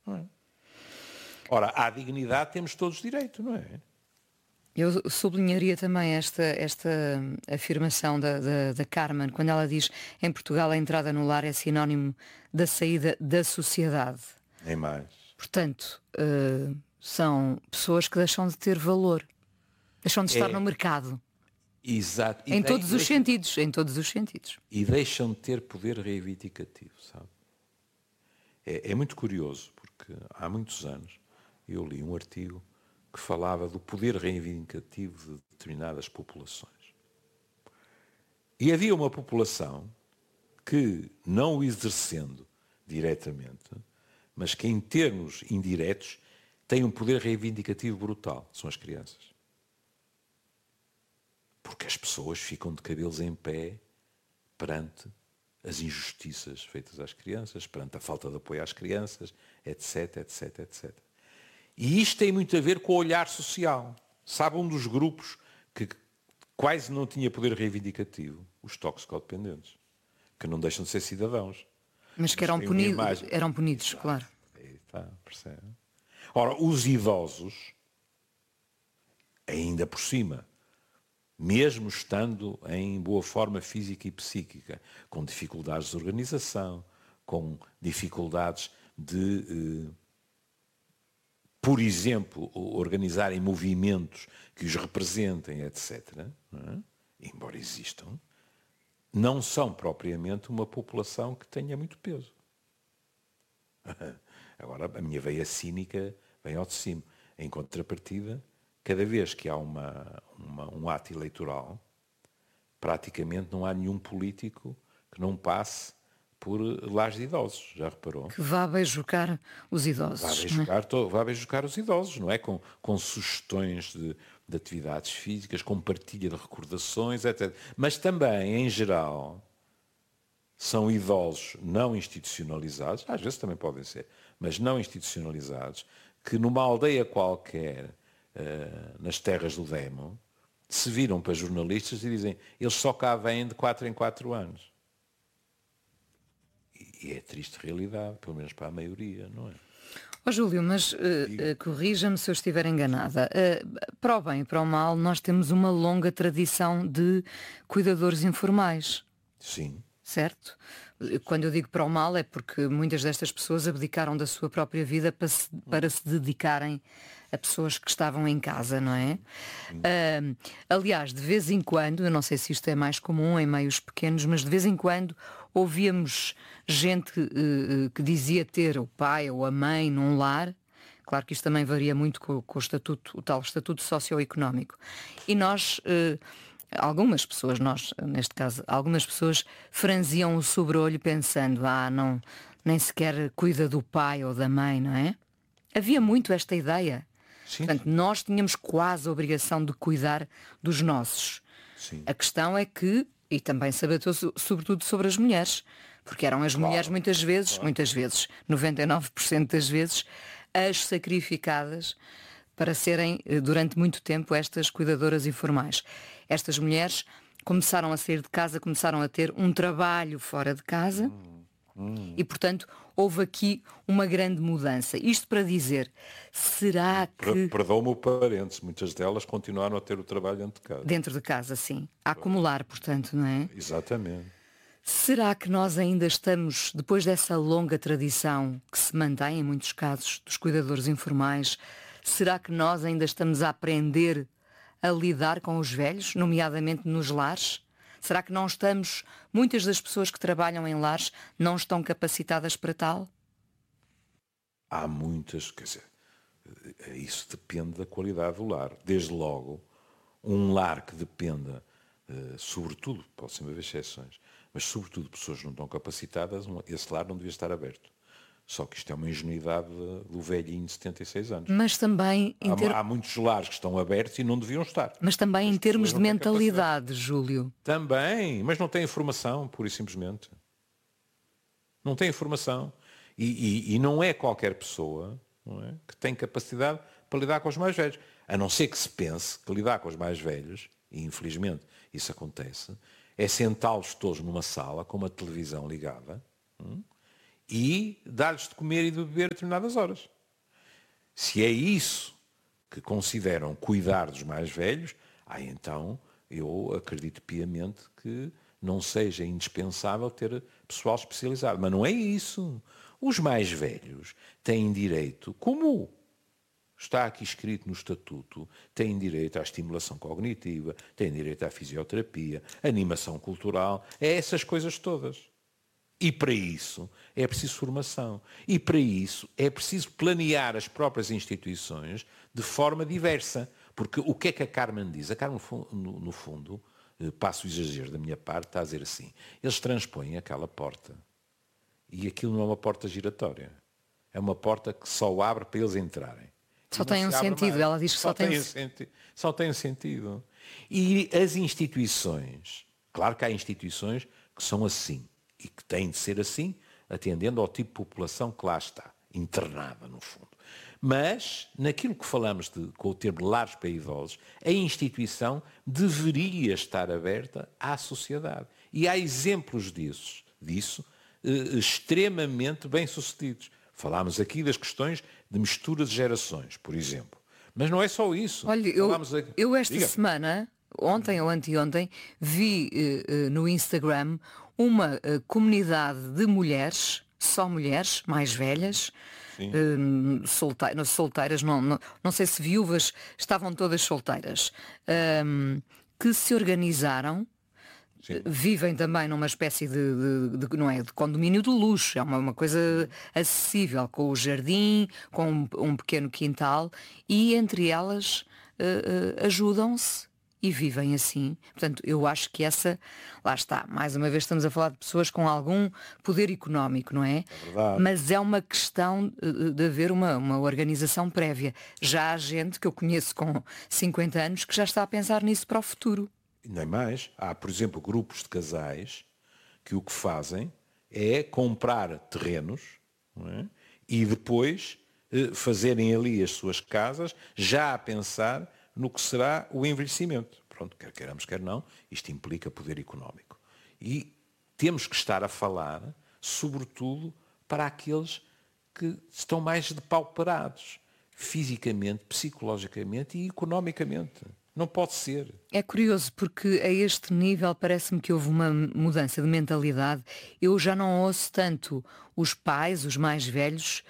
Não é? Ora, à dignidade temos todos direito, não é? Eu sublinharia também esta afirmação da Carmen, quando ela diz em Portugal a entrada no lar é sinónimo da saída da sociedade. Nem mais. Portanto, são pessoas que deixam de ter valor, deixam de estar no mercado. Exato. Em todos os sentidos, em todos os sentidos. E deixam de ter poder reivindicativo, sabe? É muito curioso, porque há muitos anos eu li um artigo que falava do poder reivindicativo de determinadas populações. E havia uma população que, não o exercendo diretamente, mas que em termos indiretos tem um poder reivindicativo brutal, são as crianças. Porque as pessoas ficam de cabelos em pé perante as injustiças feitas às crianças, perante a falta de apoio às crianças, etc, etc, etc. E isto tem muito a ver com o olhar social. Sabe, um dos grupos que quase não tinha poder reivindicativo? Os toxicodependentes, que não deixam de ser cidadãos. Mas que eram punidos, claro. Aí está, percebe? Ora, os idosos, ainda por cima, mesmo estando em boa forma física e psíquica, com dificuldades de organização, com dificuldades de, por exemplo, organizarem movimentos que os representem, etc., não é? Embora existam, não são propriamente uma população que tenha muito peso. Agora, a minha veia cínica vem ao de cima. Em contrapartida, cada vez que há um ato eleitoral, praticamente não há nenhum político que não passe por lares de idosos, já reparou? Que vá beijocar os idosos. Vá beijocar os idosos, não é? Com sugestões de atividades físicas, com partilha de recordações, etc. Mas também, em geral, são idosos não institucionalizados, às vezes também podem ser, mas não institucionalizados, que numa aldeia qualquer, nas terras do Demo, se viram para jornalistas e dizem eles só cá vêm de 4 em 4 anos. E é triste realidade, pelo menos para a maioria, não é? Júlio, mas corrija-me se eu estiver enganada. Para o bem e para o mal, nós temos uma longa tradição de cuidadores informais. Sim. Certo? Quando eu digo para o mal é porque muitas destas pessoas abdicaram da sua própria vida para se dedicarem a pessoas que estavam em casa, não é? Aliás, de vez em quando, eu não sei se isto é mais comum em meios pequenos, mas de vez em quando ouvíamos gente que dizia ter o pai ou a mãe num lar. Claro que isto também varia muito com o tal estatuto socioeconómico. E nós... algumas pessoas, neste caso, algumas pessoas franziam o sobrolho pensando, não, nem sequer cuida do pai ou da mãe, não é? Havia muito esta ideia. Sim. Portanto, nós tínhamos quase a obrigação de cuidar dos nossos. Sim. A questão é que, e também se abateu sobretudo sobre as mulheres, porque eram as mulheres muitas vezes, 99% das vezes, as sacrificadas para serem, durante muito tempo, estas cuidadoras informais. Estas mulheres começaram a sair de casa, começaram a ter um trabalho fora de casa e, portanto, houve aqui uma grande mudança. Isto para dizer, será que... Perdoa-me o parênteses, muitas delas continuaram a ter o trabalho dentro de casa. Dentro de casa, sim. A acumular, portanto, não é? Exatamente. Será que nós ainda estamos, depois dessa longa tradição que se mantém em muitos casos dos cuidadores informais, será que nós ainda estamos a aprender a lidar com os velhos, nomeadamente nos lares? Será que não estamos, muitas das pessoas que trabalham em lares não estão capacitadas para tal? Há muitas, quer dizer, isso depende da qualidade do lar. Desde logo, um lar que dependa, sobretudo, pode sempre haver exceções, mas sobretudo pessoas que não estão capacitadas, esse lar não devia estar aberto. Só que isto é uma ingenuidade do velhinho de 76 anos. Mas também... Há muitos lares que estão abertos e não deviam estar. Mas também em termos de mentalidade, Júlio. Também, mas não tem informação, pura e simplesmente. Não tem informação. E não é qualquer pessoa, não é, que tem capacidade para lidar com os mais velhos. A não ser que se pense que lidar com os mais velhos, e infelizmente isso acontece, é sentá-los todos numa sala com uma televisão ligada, e dar-lhes de comer e de beber a determinadas horas. Se é isso que consideram cuidar dos mais velhos, então eu acredito piamente que não seja indispensável ter pessoal especializado. Mas não é isso. Os mais velhos têm direito, como está aqui escrito no Estatuto, têm direito à estimulação cognitiva, têm direito à fisioterapia, animação cultural, a essas coisas todas. E para isso é preciso formação. E para isso é preciso planear as próprias instituições de forma diversa. Porque o que é que a Carmen diz? A Carmen, no fundo, passo o exagero da minha parte, está a dizer assim, eles transpõem aquela porta e aquilo não é uma porta giratória. É uma porta que só abre para eles entrarem. Só tem um sentido. Ela diz que só tem Só tem um sentido. E as instituições, claro que há instituições que são assim e que têm de ser assim, atendendo ao tipo de população que lá está, internada, no fundo. Mas, naquilo que falamos com o termo lares para idosos, a instituição deveria estar aberta à sociedade. E há exemplos disso extremamente bem-sucedidos. Falámos aqui das questões de mistura de gerações, por exemplo. Mas não é só isso. Olha, eu esta semana, ontem ou anteontem, vi no Instagram uma comunidade de mulheres, só mulheres, mais velhas, solteiras, não sei se viúvas, estavam todas solteiras, que se organizaram. Sim. Vivem também numa espécie não é, de condomínio de luxo, é uma coisa acessível, com o jardim, com um pequeno quintal, e entre elas ajudam-se e vivem assim. Portanto, eu acho que lá está, mais uma vez estamos a falar de pessoas com algum poder económico, não é? É verdade. Mas é uma questão de haver uma organização prévia. Já há gente que eu conheço com 50 anos que já está a pensar nisso para o futuro. Nem mais. Há, por exemplo, grupos de casais que o que fazem é comprar terrenos, não é? E depois fazerem ali as suas casas, já a pensar no que será o envelhecimento. Pronto, quer queiramos, quer não, isto implica poder económico. E temos que estar a falar, sobretudo, para aqueles que estão mais depauperados, fisicamente, psicologicamente e economicamente. Não pode ser. É curioso porque a este nível parece-me que houve uma mudança de mentalidade. Eu já não ouço tanto os pais, os mais velhos,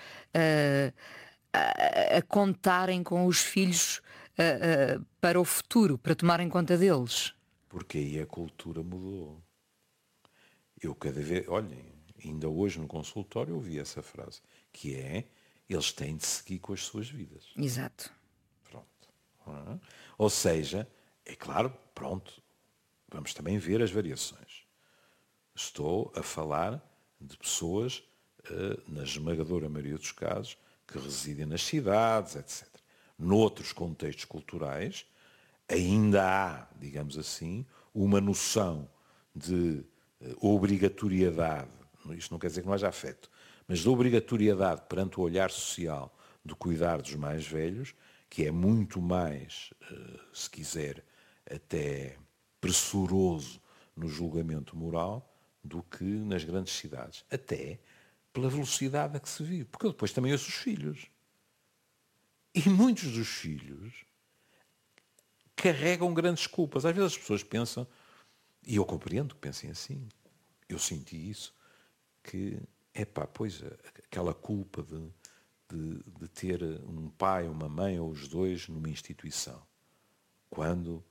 a contarem com os filhos para o futuro, para tomarem conta deles. Porque aí a cultura mudou. Eu cada vez, olhem, ainda hoje no consultório ouvi essa frase, que é, eles têm de seguir com as suas vidas. Exato. Pronto. Ou seja, é claro, pronto, vamos também ver as variações. Estou a falar de pessoas, na esmagadora maioria dos casos, que residem nas cidades, etc. Noutros contextos culturais, ainda há, digamos assim, uma noção de obrigatoriedade, isto não quer dizer que não haja afeto, mas de obrigatoriedade perante o olhar social do cuidar dos mais velhos, que é muito mais, se quiser, até pressuroso no julgamento moral do que nas grandes cidades. Até pela velocidade a que se vive. Porque eu depois também ouço os filhos. E muitos dos filhos carregam grandes culpas. Às vezes as pessoas pensam, e eu compreendo que pensem assim, eu senti isso, que, pois, aquela culpa de ter um pai, uma mãe ou os dois numa instituição, quando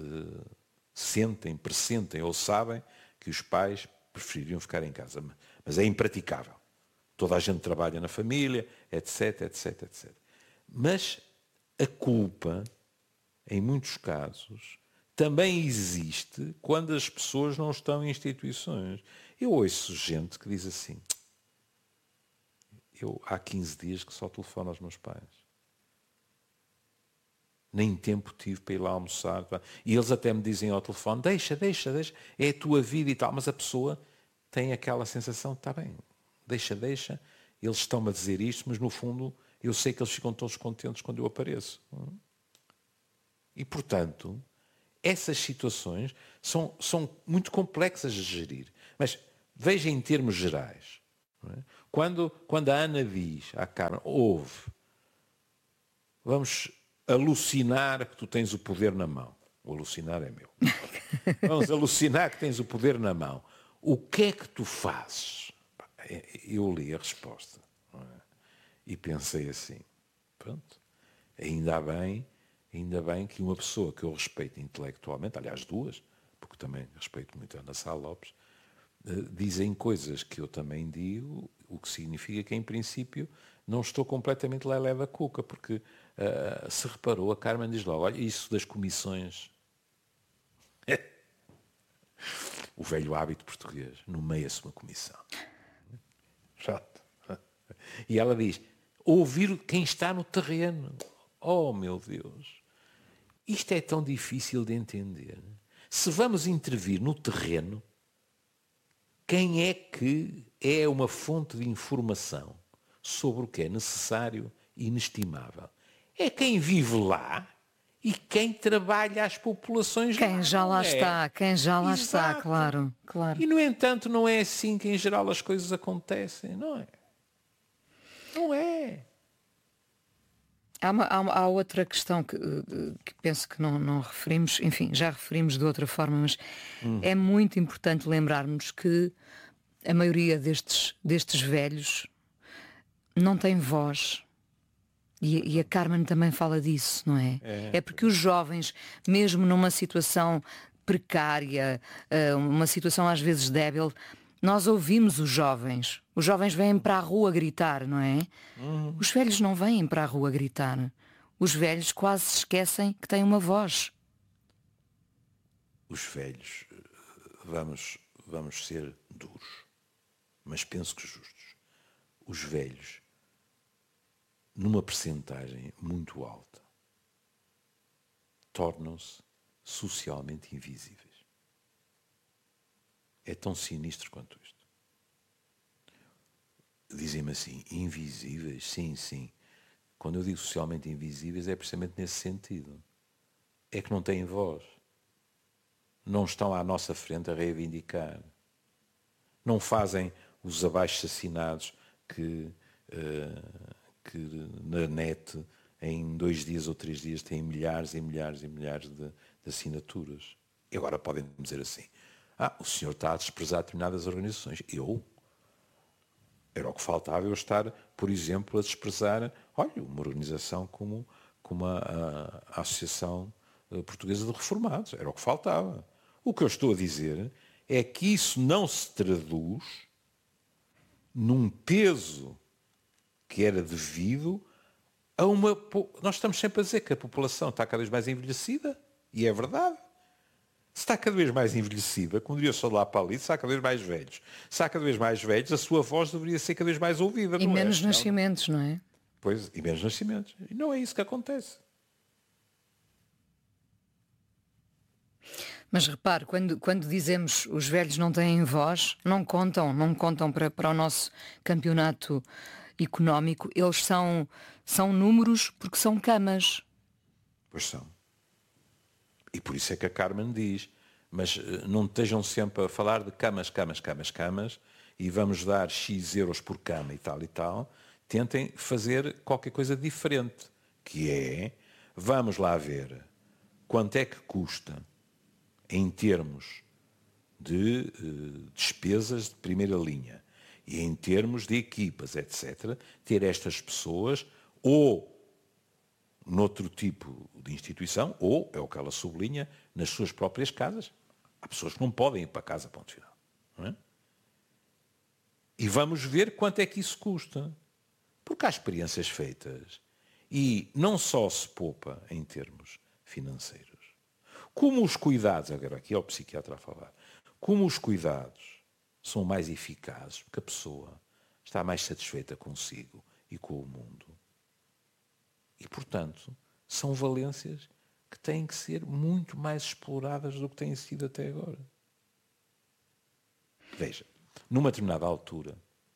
pressentem ou sabem que os pais prefeririam ficar em casa. Mas é impraticável. Toda a gente trabalha na família, etc, etc, etc. Mas a culpa, em muitos casos, também existe quando as pessoas não estão em instituições. Eu ouço gente que diz assim, eu há 15 dias que só telefono aos meus pais. Nem tempo tive para ir lá almoçar. E eles até me dizem ao telefone, deixa, é a tua vida e tal. Mas a pessoa tem aquela sensação, está bem, deixa, eles estão-me a dizer isto, mas no fundo eu sei que eles ficam todos contentes quando eu apareço. E, portanto, essas situações são muito complexas de gerir. Mas veja em termos gerais. Não é? Quando a Ana diz à Carmen, ouve, vamos alucinar que tu tens o poder na mão. O alucinar é meu. Vamos alucinar que tens o poder na mão. O que é que tu fazes? Eu li a resposta, não é? E pensei assim, pronto, ainda bem que uma pessoa que eu respeito intelectualmente, aliás duas, porque também respeito muito a Ana Sá Lopes, dizem coisas que eu também digo, o que significa que, em princípio, não estou completamente lelé da cuca, porque se reparou, a Carmen diz logo, olha, isso das comissões, o velho hábito português, nomeia-se uma comissão. E ela diz, ouvir quem está no terreno. Oh, meu Deus, isto é tão difícil de entender. Se vamos intervir no terreno, quem é que é uma fonte de informação sobre o que é necessário e inestimável? É quem vive lá e quem trabalha as populações lá. Quem já lá está, quem já lá está, Exato. claro. E, no entanto, não é assim que, em geral, as coisas acontecem, não é? Não é. Há outra questão que penso que não referimos, enfim, já referimos de outra forma, mas é muito importante lembrarmos que a maioria destes velhos não tem voz. E a Carmen também fala disso, não é? É porque os jovens, mesmo numa situação precária, uma situação às vezes débil, nós ouvimos os jovens. Os jovens vêm para a rua gritar, não é? Os velhos não vêm para a rua gritar. Os velhos quase se esquecem que têm uma voz. Os velhos, vamos ser duros, mas penso que justos. Os velhos, numa percentagem muito alta, tornam-se socialmente invisíveis. É tão sinistro quanto isto. Dizem-me assim, invisíveis? Sim, sim. Quando eu digo socialmente invisíveis é precisamente nesse sentido. É que não têm voz. Não estão à nossa frente a reivindicar. Não fazem os abaixo-assinados que na net, em 2 dias ou 3 dias, têm milhares e milhares e milhares de assinaturas. E agora podem dizer assim, o senhor está a desprezar determinadas organizações. Era o que faltava eu estar, por exemplo, a desprezar, uma organização como a Associação Portuguesa de Reformados. Era o que faltava. O que eu estou a dizer é que isso não se traduz num peso que era devido a uma... Nós estamos sempre a dizer que a população está cada vez mais envelhecida, e é verdade. Se está cada vez mais envelhecida, como diria o Sr. Lapalito, se está cada vez mais velhos. Se está cada vez mais velhos, a sua voz deveria ser cada vez mais ouvida. E menos nascimentos, não é? Pois, e menos nascimentos. E não é isso que acontece. Mas repare, quando dizemos os velhos não têm voz, não contam para o nosso campeonato económico. Eles são números porque são camas. Pois são. E por isso é que a Carmen diz, mas não estejam sempre a falar de camas, e vamos dar X euros por cama e tal. Tentem fazer qualquer coisa diferente, que é, vamos lá ver quanto é que custa, em termos de despesas de primeira linha, e em termos de equipas, etc., ter estas pessoas ou noutro tipo de instituição, ou, é o que ela sublinha, nas suas próprias casas. Há pessoas que não podem ir para casa, ponto final. Não é? E vamos ver quanto é que isso custa. Porque há experiências feitas e não só se poupa em termos financeiros, como os cuidados, agora aqui é o psiquiatra a falar, como os cuidados são mais eficazes, porque a pessoa está mais satisfeita consigo e com o mundo. E, portanto, são valências que têm que ser muito mais exploradas do que têm sido até agora. Veja, numa determinada altura,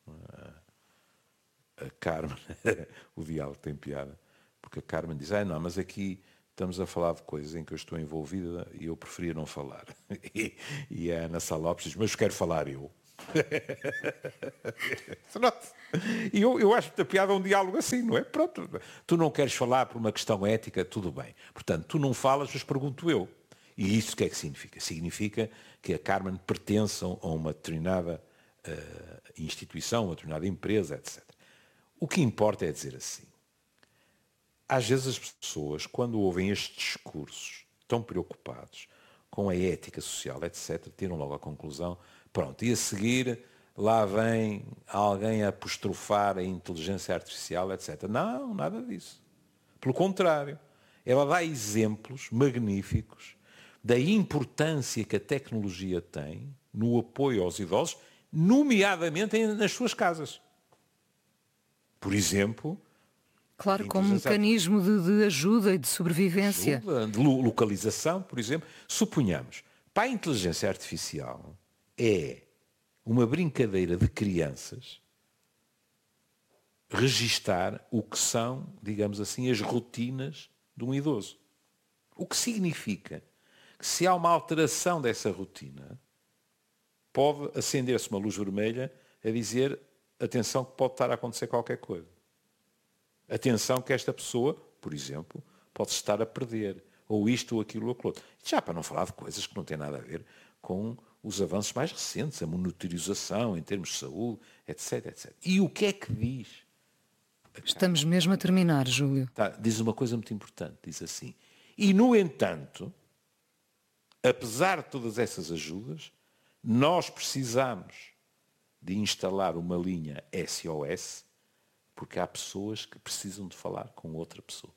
a Carmen, o diálogo tem piada, porque a Carmen diz, não, mas aqui estamos a falar de coisas em que eu estou envolvida e eu preferia não falar. E a Ana Sá Lopes diz, mas quero falar eu. E eu acho muita piada um diálogo assim, não é? Pronto, tu não queres falar por uma questão ética, tudo bem. Portanto, tu não falas, mas pergunto eu. E isso o que é que significa? Significa que a Carmen pertence a uma determinada instituição, uma determinada empresa, etc. O que importa é dizer assim. Às vezes as pessoas, quando ouvem estes discursos, tão preocupados com a ética social, etc., tiram logo a conclusão, pronto, e a seguir lá vem alguém a apostrofar a inteligência artificial, etc. Não, nada disso. Pelo contrário, ela dá exemplos magníficos da importância que a tecnologia tem no apoio aos idosos, nomeadamente nas suas casas. Por exemplo... Claro, como um mecanismo de ajuda e de sobrevivência. Ajuda, de localização, por exemplo. Suponhamos, para a inteligência artificial é uma brincadeira de crianças registar o que são, digamos assim, as rotinas de um idoso. O que significa que se há uma alteração dessa rotina, pode acender-se uma luz vermelha a dizer, atenção que pode estar a acontecer qualquer coisa. Atenção que esta pessoa, por exemplo, pode estar a perder, ou isto ou aquilo ou aquilo outro. Já para não falar de coisas que não têm nada a ver com os avanços mais recentes, a monitorização em termos de saúde, etc, etc. E o que é que diz? Estamos mesmo a terminar, Júlio. Diz uma coisa muito importante, diz assim. E, no entanto, apesar de todas essas ajudas, nós precisamos de instalar uma linha SOS, porque há pessoas que precisam de falar com outra pessoa.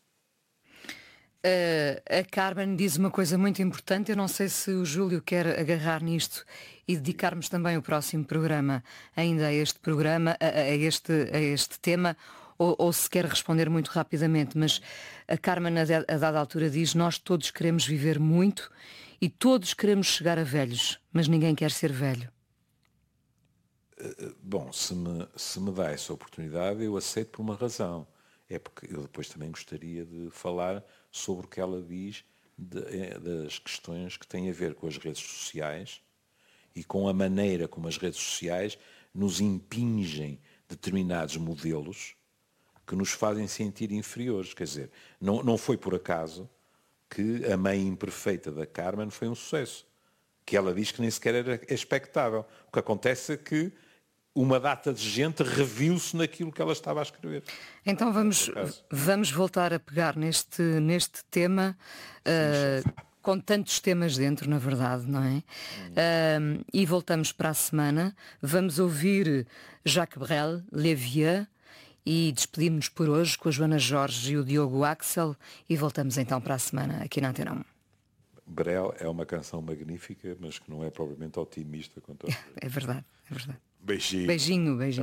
A Carmen diz uma coisa muito importante, eu não sei se o Júlio quer agarrar nisto e dedicarmos também o próximo programa ainda a este programa, a este tema, ou se quer responder muito rapidamente, mas a Carmen a dada altura diz, nós todos queremos viver muito e todos queremos chegar a velhos, mas ninguém quer ser velho. Bom, se me dá essa oportunidade, eu aceito por uma razão. É porque eu depois também gostaria de falar sobre o que ela diz das questões que têm a ver com as redes sociais e com a maneira como as redes sociais nos impingem determinados modelos que nos fazem sentir inferiores. Quer dizer, não foi por acaso que A Mãe Imperfeita da Carmen foi um sucesso. Que ela diz que nem sequer era expectável. O que acontece é que uma data de gente reviu-se naquilo que ela estava a escrever. Então vamos voltar a pegar neste tema, com tantos temas dentro, na verdade, não é? E voltamos para a semana. Vamos ouvir Jacques Brel, Les Vieux, e despedimos-nos por hoje com a Joana Jorge e o Diogo Axel e voltamos então para a semana aqui na Antena 1. Brel é uma canção magnífica, mas que não é propriamente otimista quanto a... É verdade, é verdade. Beijinho. Beijinho, beijinho.